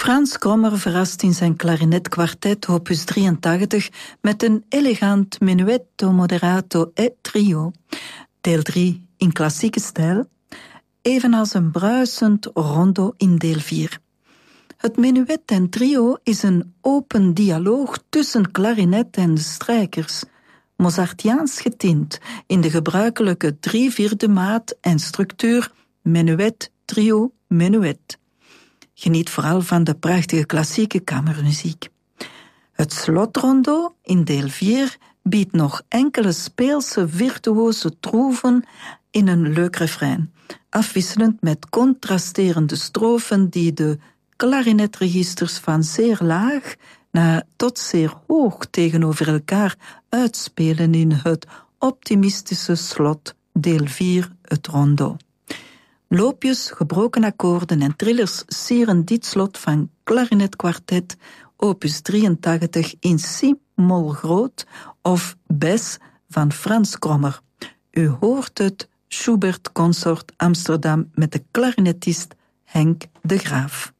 Frans Krommer verrast in zijn klarinetkwartet opus 83 met een elegant menuetto moderato e trio, deel 3 in klassieke stijl, evenals een bruisend rondo in deel 4. Het menuet en trio is een open dialoog tussen klarinet en de strijkers, Mozartiaans getint in de gebruikelijke 3/4 maat en structuur menuet, trio, menuet. Geniet vooral van de prachtige klassieke kamermuziek. Het slotrondo in deel 4 biedt nog enkele speelse virtuose troeven in een leuk refrein, afwisselend met contrasterende strofen die de klarinetregisters van zeer laag naar tot zeer hoog tegenover elkaar uitspelen in het optimistische slot, deel 4, het rondo. Loopjes, gebroken akkoorden en trillers sieren dit slot van klarinetkwartet opus 83 in si-mol groot of Bes van Frans Krommer. U hoort het Schubert Consort Amsterdam met de klarinetist Henk de Graaf.